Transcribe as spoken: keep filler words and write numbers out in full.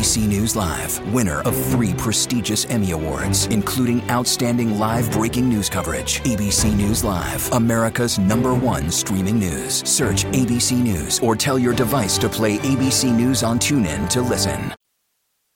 B C News Live, winner of three prestigious Emmy Awards, including Outstanding Live Breaking News Coverage. A B C News Live, America's number one streaming news. Search A B C News or tell your device to play A B C News on TuneIn to listen.